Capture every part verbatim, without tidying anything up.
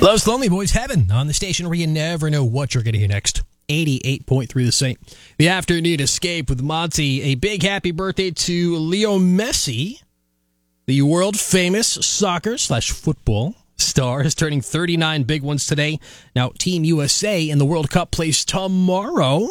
Los Lonely Boys Heaven on the station where you never know what you're going to hear next. eighty-eight point three The Saint. The Afternoon Escape with Monty. A big happy birthday to Leo Messi, the world famous soccer slash football star, is turning thirty-nine big ones today. Now, Team U S A in the World Cup plays tomorrow.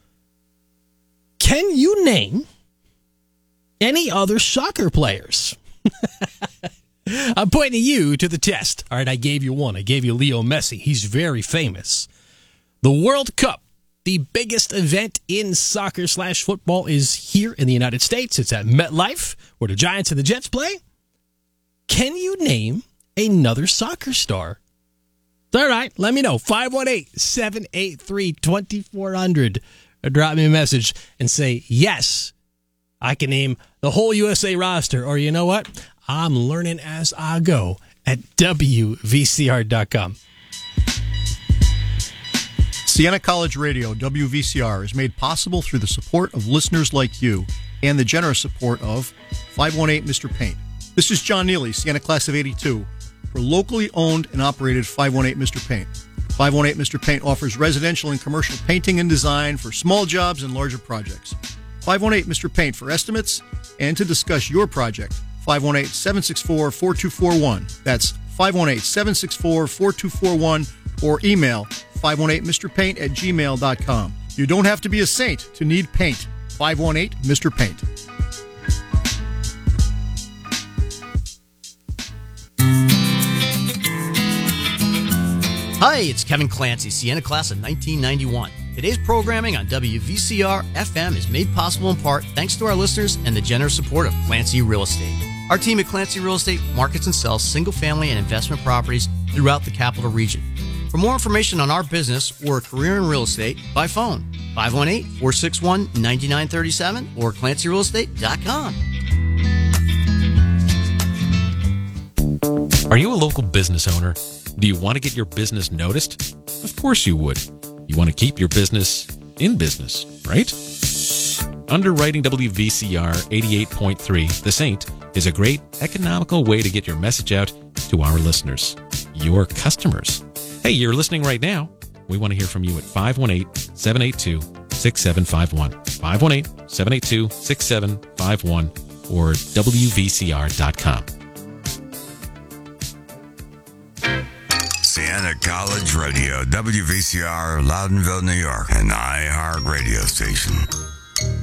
Can you name any other soccer players? I'm pointing you to the test. All right, I gave you one. I gave you Leo Messi. He's very famous. The World Cup, the biggest event in soccer slash football, is here in the United States. It's at MetLife, where the Giants and the Jets play. Can you name another soccer star? All right, let me know. five one eight, seven eight three, two four zero zero. Or drop me a message and say, yes, I can name the whole U S A roster. Or you know what? I'm learning as I go at W V C R dot com. Siena College Radio, W V C R, is made possible through the support of listeners like you and the generous support of five one eight Mister Paint. This is John Neely, Siena Class of eighty-two, for locally owned and operated five one eight Mister Paint. five one eight Mister Paint offers residential and commercial painting and design for small jobs and larger projects. five one eight Mister Paint for estimates and to discuss your project. five one eight, seven six four, four two four one. That's five one eight, seven six four, four two four one, or email five one eight Mister Paint at gmail dot com. You don't have to be a saint to need paint. five one eight Mister Paint. Hi, it's Kevin Clancy, Siena Class of nineteen ninety-one. Today's programming on W V C R F M is made possible in part thanks to our listeners and the generous support of Clancy Real Estate. Our team at Clancy Real Estate markets and sells single-family and investment properties throughout the capital region. For more information on our business or a career in real estate, by phone, five one eight, four six one, nine nine three seven or clancy real estate dot com. Are you a local business owner? Do you want to get your business noticed? Of course you would. You want to keep your business in business, right? Underwriting W V C R eighty-eight point three, The Saint, is a great economical way to get your message out to our listeners, your customers. Hey, you're listening right now. We want to hear from you at five one eight, seven eight two, six seven five one, five one eight, seven eight two, six seven five one, or W V C R dot com. Siena College Radio, W V C R, Loudonville, New York, an iHeart radio station.